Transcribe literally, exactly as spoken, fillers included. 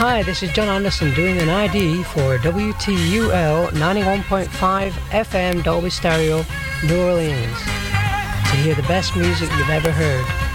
Hi, this is John Anderson doing an I D for W T U L ninety-one point five F M Dolby Stereo, New Orleans, to hear the best music you've ever heard.